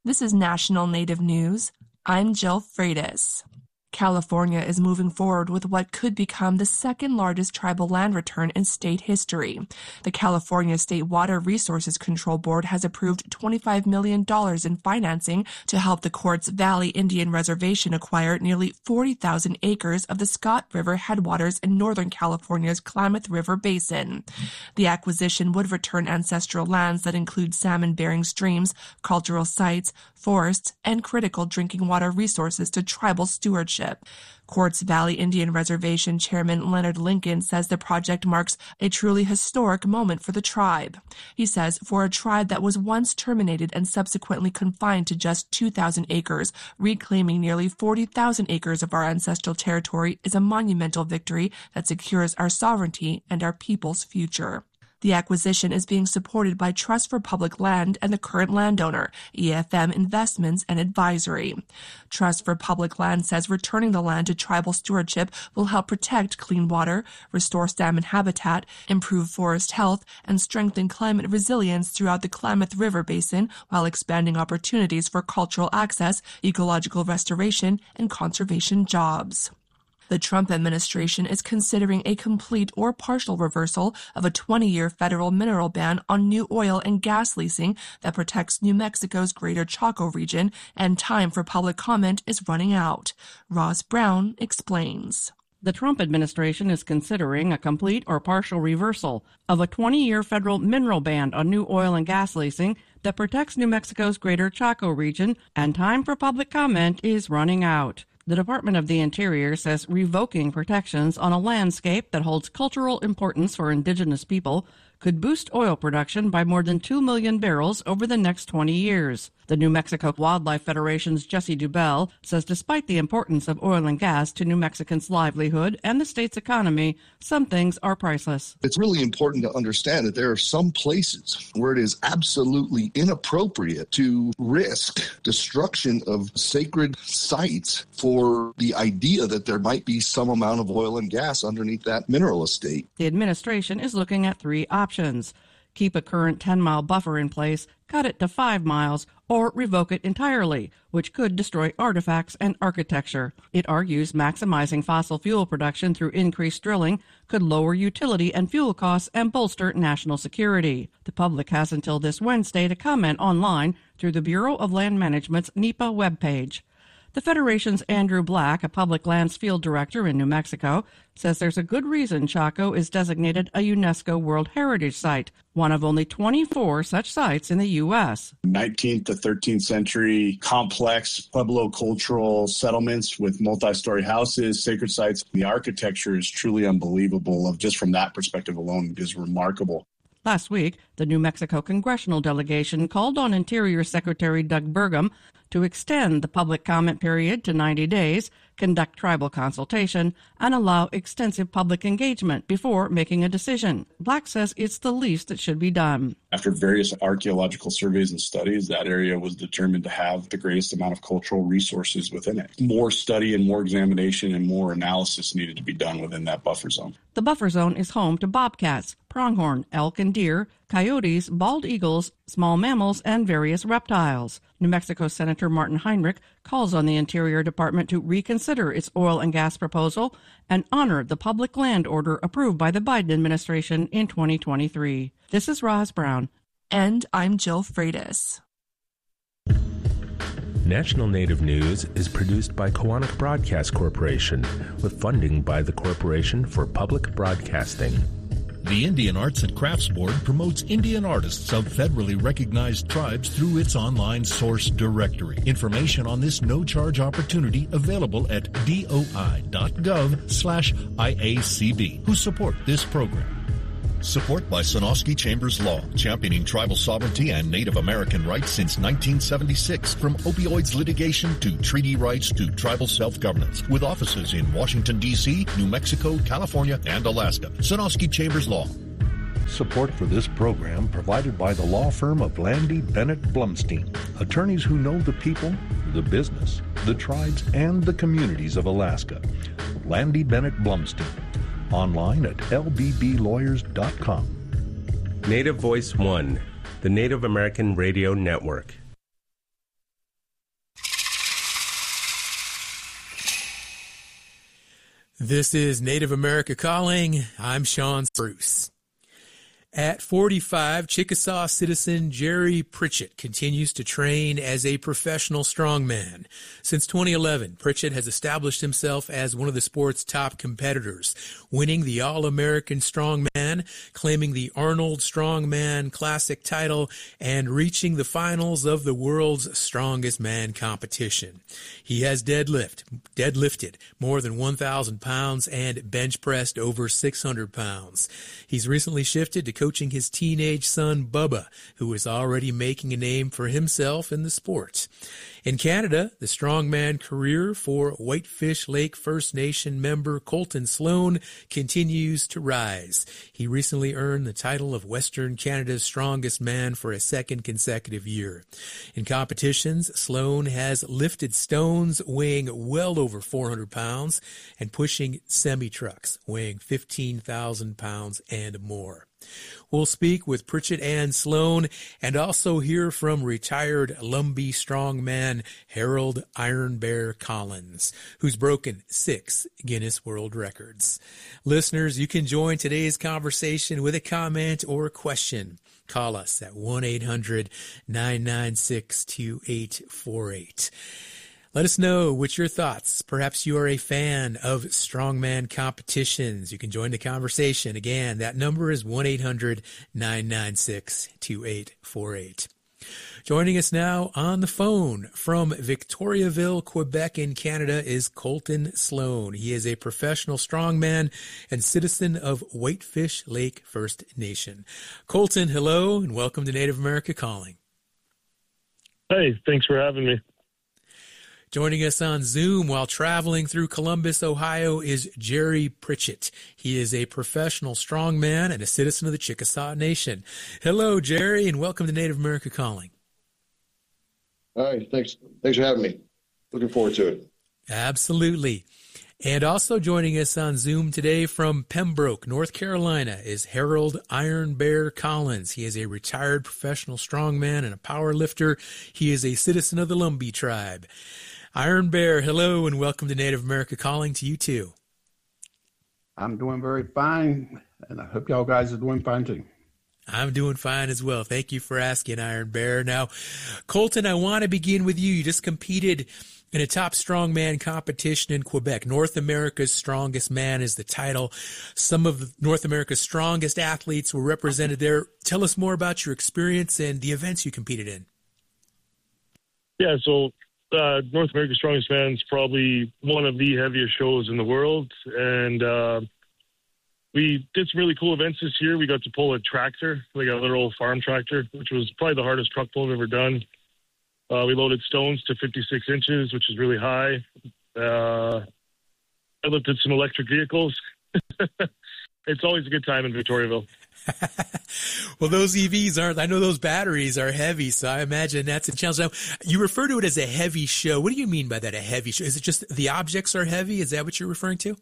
This is National Native News. I'm Jill Freitas. California is moving forward with what could become the second largest tribal land return in state history. The California State Water Resources Control Board has approved $25 million in financing to help the Quartz Valley Indian Reservation acquire nearly 40,000 acres of the Scott River headwaters in Northern California's Klamath River Basin. The acquisition would return ancestral lands that include salmon-bearing streams, cultural sites, forests, and critical drinking water resources to tribal stewardship. Quartz Valley Indian Reservation Chairman Leonard Lincoln says the project marks a truly historic moment for the tribe. He says, for a tribe that was once terminated and subsequently confined to just 2,000 acres, reclaiming nearly 40,000 acres of our ancestral territory is a monumental victory that secures our sovereignty and our people's future. The acquisition is being supported by Trust for Public Land and the current landowner, EFM Investments and Advisory. Trust for Public Land says returning the land to tribal stewardship will help protect clean water, restore salmon habitat, improve forest health, and strengthen climate resilience throughout the Klamath River Basin while expanding opportunities for cultural access, ecological restoration, and conservation jobs. The Trump administration is considering a complete or partial reversal of a 20-year federal mineral ban on new oil and gas leasing that protects New Mexico's Greater Chaco region, and time for public comment is running out. Roz Brown explains. The Trump administration is considering a complete or partial reversal of a 20-year federal mineral ban on new oil and gas leasing that protects New Mexico's Greater Chaco region, and time for public comment is running out. The Department of the Interior says revoking protections on a landscape that holds cultural importance for indigenous people could boost oil production by more than 2 million barrels over the next 20 years. The New Mexico Wildlife Federation's Jesse Dubell says despite the importance of oil and gas to New Mexicans' livelihood and the state's economy, some things are priceless. It's really important to understand that there are some places where it is absolutely inappropriate to risk destruction of sacred sites for the idea that there might be some amount of oil and gas underneath that mineral estate. The administration is looking at 3 options. Keep a current 10-mile buffer in place, cut it to 5 miles, or revoke it entirely, which could destroy artifacts and architecture. It argues maximizing fossil fuel production through increased drilling could lower utility and fuel costs and bolster national security. The public has until this Wednesday to comment online through the Bureau of Land Management's NEPA webpage. The Federation's Andrew Black, a public lands field director in New Mexico, says there's a good reason Chaco is designated a UNESCO World Heritage Site, one of only 24 such sites in the U.S. 19th to 13th century complex Pueblo cultural settlements with multi-story houses, sacred sites. The architecture is truly unbelievable. Just from that perspective alone is remarkable. Last week, the New Mexico congressional delegation called on Interior Secretary Doug Burgum to extend the public comment period to 90 days, conduct tribal consultation, and allow extensive public engagement before making a decision. Black says it's the least that should be done. After various archaeological surveys and studies, that area was determined to have the greatest amount of cultural resources within it. More study and more examination and more analysis needed to be done within that buffer zone. The buffer zone is home to bobcats, pronghorn, elk and deer, coyotes, bald eagles, small mammals, and various reptiles. New Mexico Senator Martin Heinrich calls on the Interior Department to reconsider its oil and gas proposal and honor the public land order approved by the Biden administration in 2023. This is Roz Brown. And I'm Jill Freitas. National Native News is produced by Koahnic Broadcast Corporation with funding by the Corporation for Public Broadcasting. The Indian Arts and Crafts Board promotes Indian artists of federally recognized tribes through its online source directory. Information on this no-charge opportunity available at doi.gov/IACB, who support this program. Support by Sonosky Chambers Law, championing tribal sovereignty and Native American rights since 1976. From opioids litigation to treaty rights to tribal self-governance. With offices in Washington, D.C., New Mexico, California, and Alaska. Sonosky Chambers Law. Support for this program provided by the law firm of Landy Bennett Blumstein, attorneys who know the people, the business, the tribes, and the communities of Alaska. Landy Bennett Blumstein. Online at lbblawyers.com. Native Voice One, the Native American Radio Network. This is Native America Calling. I'm Sean Spruce. At 45, Chickasaw citizen Jerry Pritchett continues to train as a professional strongman. Since 2011, Pritchett has established himself as one of the sport's top competitors, winning the All-American Strongman, claiming the Arnold Strongman Classic title, and reaching the finals of the World's Strongest Man competition. He has deadlifted more than 1,000 pounds and bench pressed over 600 pounds. He's recently shifted to coaching his teenage son, Bubba, who is already making a name for himself in the sport. In Canada, the strongman career for Whitefish Lake First Nation member Colton Sloan continues to rise. He recently earned the title of Western Canada's strongest man for a second consecutive year. In competitions, Sloan has lifted stones weighing well over 400 pounds and pushing semi-trucks weighing 15,000 pounds and more. We'll speak with Pritchett and Sloan and also hear from retired Lumbee strongman Harold Iron Bear Collins, who's broken 6 Guinness World Records. Listeners, you can join today's conversation with a comment or a question. Call us at 1-800-996-2848. Let us know what's your thoughts. Perhaps you are a fan of strongman competitions. You can join the conversation. Again, that number is 1-800-996-2848. Joining us now on the phone from Victoriaville, Quebec in Canada is Colton Sloan. He is a professional strongman and citizen of Whitefish Lake First Nation. Colton, hello, and welcome to Native America Calling. Hey, thanks for having me. Joining us on Zoom while traveling through Columbus, Ohio, is Jerry Pritchett. He is a professional strongman and a citizen of the Chickasaw Nation. Hello, Jerry, and welcome to Native America Calling. All right, thanks for having me. Looking forward to it. Absolutely. And also joining us on Zoom today from Pembroke, North Carolina, is Harold Iron Bear Collins. He is a retired professional strongman and a power lifter. He is a citizen of the Lumbee tribe. Iron Bear, hello, and welcome to Native America Calling to you too. I'm doing very fine, and I hope y'all guys are doing fine too. I'm doing fine as well. Thank you for asking, Iron Bear. Now, Colton, I want to begin with you. You just competed in a top strongman competition in Quebec. North America's Strongest Man is the title. Some of North America's strongest athletes were represented there. Tell us more about your experience and the events you competed in. Yeah, so North America's Strongest Man is probably one of the heaviest shows in the world. And we did some really cool events this year. We got to pull a tractor, like a literal farm tractor, which was probably the hardest truck pull I've ever done. We loaded stones to 56 inches, which is really high. I lifted some electric vehicles. It's always a good time in Victoriaville. Well, those EVs I know those batteries are heavy, so I imagine that's a challenge. Now, you refer to it as a heavy show. What do you mean by that, a heavy show? Is it just the objects are heavy? Is that what you're referring to?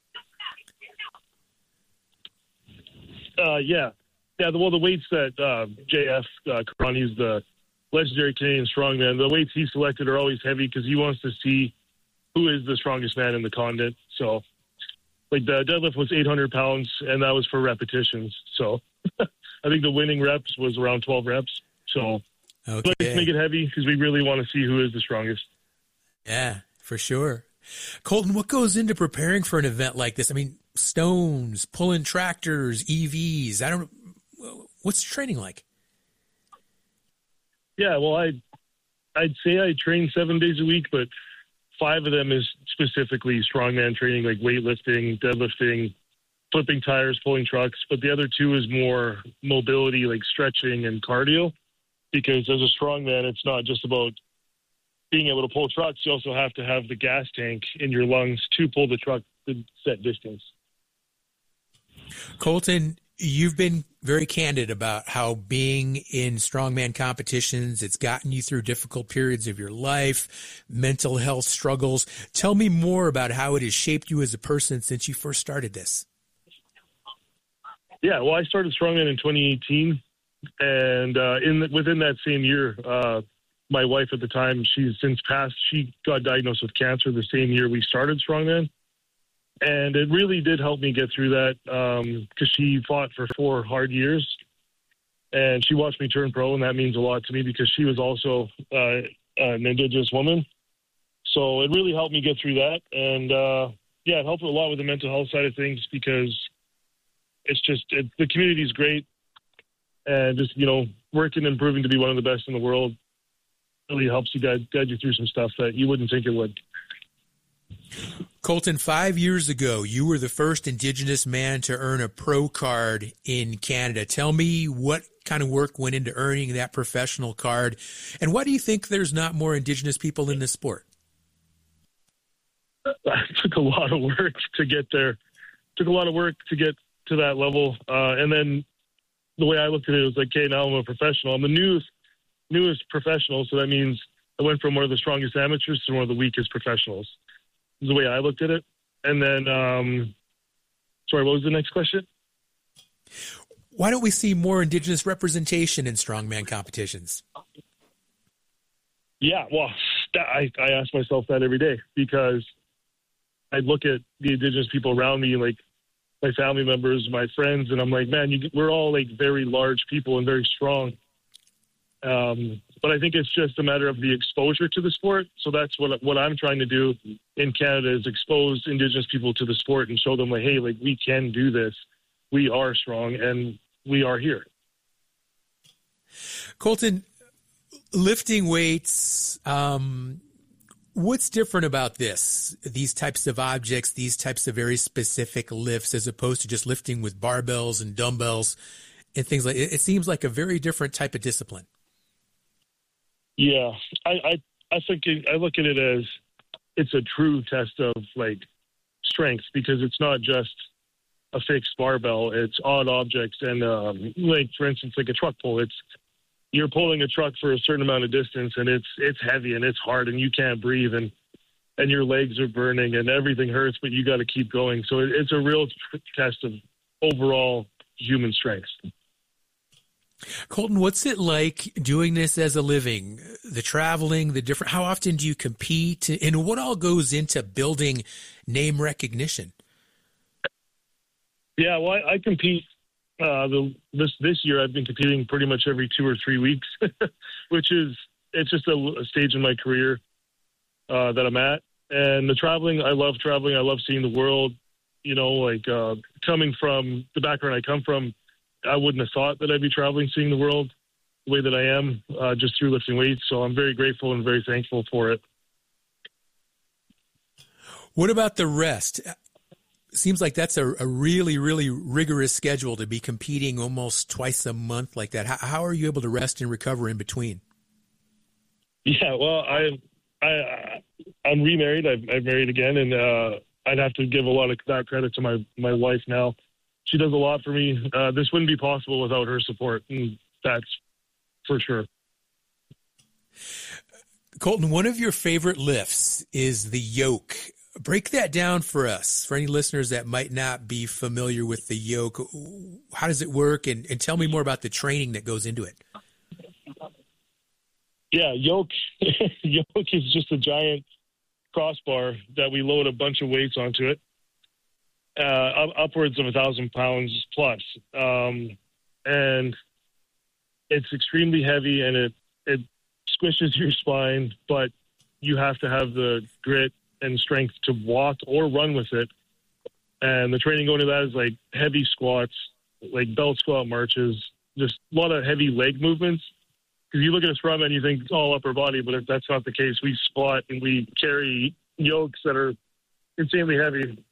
Yeah. Well, the weights that JF Karani's the legendary Canadian strongman, the weights he selected are always heavy because he wants to see who is the strongest man in the continent. So, like, the deadlift was 800 pounds, and that was for repetitions. So, I think the winning reps was around 12 reps. So, okay. Let's make it heavy because we really want to see who is the strongest. Yeah, for sure. Colton, what goes into preparing for an event like this? I mean, stones, pulling tractors, EVs. What's training like? Yeah, well, I'd say I train 7 days a week, but 5 of them is specifically strongman training, like weightlifting, deadlifting, flipping tires, pulling trucks. But the other 2 is more mobility, like stretching and cardio, because as a strongman, it's not just about being able to pull trucks. You also have to have the gas tank in your lungs to pull the truck the set distance. Colton, you've been very candid about how being in strongman competitions, it's gotten you through difficult periods of your life, mental health struggles. Tell me more about how it has shaped you as a person since you first started this. Yeah, well, I started strongman in 2018, and within that same year, my wife at the time, she's since passed, she got diagnosed with cancer the same year we started strongman. And it really did help me get through that because she fought for 4 hard years. And she watched me turn pro, and that means a lot to me because she was also an Indigenous woman. So it really helped me get through that. And, it helped a lot with the mental health side of things because the community is great. And just, working and proving to be one of the best in the world really helps you guide you through some stuff that you wouldn't think it would. Colton, 5 years ago, you were the first Indigenous man to earn a pro card in Canada. Tell me what kind of work went into earning that professional card, and why do you think there's not more Indigenous people in this sport? It took a lot of work to get there. It took a lot of work to get to that level. And then the way I looked at it was like, okay, now I'm a professional. I'm the newest professional, so that means I went from one of the strongest amateurs to one of the weakest professionals. Is the way I looked at it. And then, sorry, what was the next question? Why don't we see more Indigenous representation in strongman competitions? Yeah, well, I ask myself that every day because I look at the Indigenous people around me, like my family members, my friends, and I'm like, man, we're all like very large people and very strong. But I think it's just a matter of the exposure to the sport. So that's what I'm trying to do in Canada is expose Indigenous people to the sport and show them like, hey, like we can do this. We are strong and we are here. Colton, lifting weights, what's different about these types of objects, these types of very specific lifts as opposed to just lifting with barbells and dumbbells and things like it? It seems like a very different type of discipline. Yeah, I think I look at it as it's a true test of like strength because it's not just a fixed barbell; it's odd objects and like for instance, like a truck pull. You're pulling a truck for a certain amount of distance and it's heavy and it's hard and you can't breathe and your legs are burning and everything hurts, but you got to keep going. So it's a real test of overall human strength. Colton, what's it like doing this as a living? The traveling, how often do you compete, and what all goes into building name recognition? Yeah, well, I compete. This year, I've been competing pretty much every 2 or 3 weeks, it's just a stage in my career that I'm at. And the traveling, I love traveling. I love seeing the world. Coming from the background I come from, I wouldn't have thought that I'd be traveling, seeing the world the way that I am, just through lifting weights. So I'm very grateful and very thankful for it. What about the rest? Seems like that's a really, really rigorous schedule to be competing almost twice a month like that. How are you able to rest and recover in between? Yeah, well, I'm remarried. I've married again, and I'd have to give a lot of that credit to my wife now. She does a lot for me. This wouldn't be possible without her support, and that's for sure. Colton, one of your favorite lifts is the yoke. Break that down for us, for any listeners that might not be familiar with the yoke. How does it work? And tell me more about the training that goes into it. Yeah, yoke is just a giant crossbar that we load a bunch of weights onto it. Upwards of 1,000 pounds plus. And it's extremely heavy and it squishes your spine, but you have to have the grit and strength to walk or run with it. And the training going to that is like heavy squats, like belt squat marches, just a lot of heavy leg movements. Because you look at a strongman and you think it's all upper body, but if that's not the case, we squat and we carry yokes that are insanely heavy.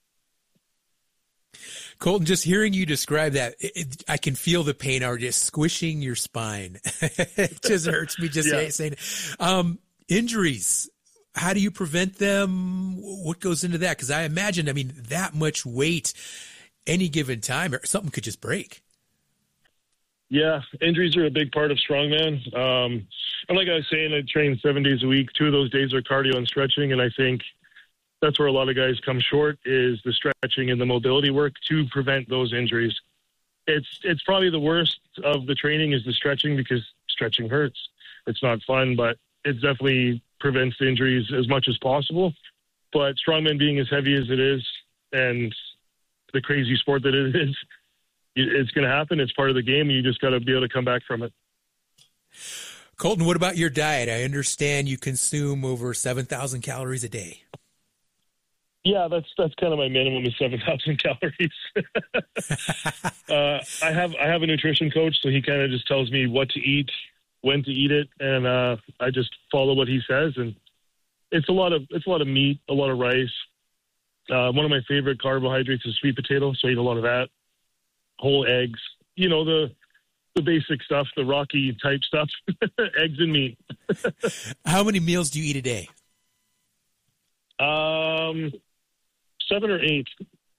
Colton, just hearing you describe that, I can feel the pain already, just squishing your spine. It just hurts me just saying it. Injuries, how do you prevent them? What goes into that? Because I imagine, that much weight, any given time, something could just break. Yeah, injuries are a big part of strongman. And like I was saying, I train 7 days a week. 2 of those days are cardio and stretching, and I think that's where a lot of guys come short is the stretching and the mobility work to prevent those injuries. It's probably the worst of the training is the stretching because stretching hurts. It's not fun, but it definitely prevents the injuries as much as possible. But strongman being as heavy as it is, and the crazy sport that it is, it's going to happen. It's part of the game. You just got to be able to come back from it. Colton, what about your diet? I understand you consume over 7,000 calories a day. Yeah, that's kind of my minimum is 7,000 calories. I have a nutrition coach, so he kind of just tells me what to eat, when to eat it, and I just follow what he says. And it's a lot of meat, a lot of rice. One of my favorite carbohydrates is sweet potato, so I eat a lot of that. Whole eggs, the basic stuff, the Rocky type stuff, eggs and meat. How many meals do you eat a day? 7 or 8.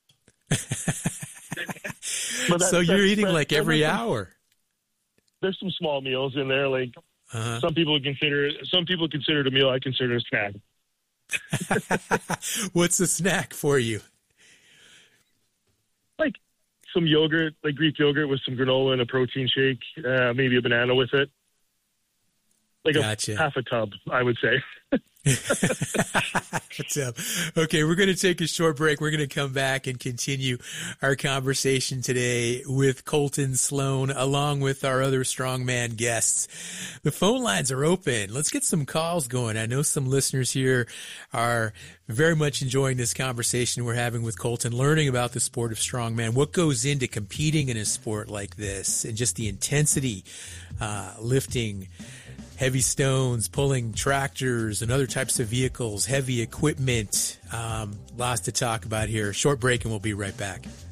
So you're eating like every hour. There's some small meals in there. Like some people consider it a meal. I consider it a snack. What's a snack for you? Like some yogurt, like Greek yogurt with some granola and a protein shake, maybe a banana with it. Like half a tub, I would say. Okay, we're going to take a short break. We're going to come back and continue our conversation today with Colton Sloan, along with our other strongman guests. The phone lines are open. Let's get some calls going. I know some listeners here are very much enjoying this conversation we're having with Colton, learning about the sport of strongman, what goes into competing in a sport like this, and just the intensity, lifting heavy stones, pulling tractors and other types of vehicles, heavy equipment. Lots to talk about here. Short break and we'll be right back.